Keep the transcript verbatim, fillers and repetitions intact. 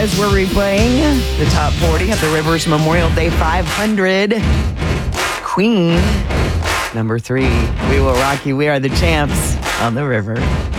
as we're replaying the top forty at the Rivers Memorial Day five hundred. Queen, number three. We Will Rock You. We are the champs on the river.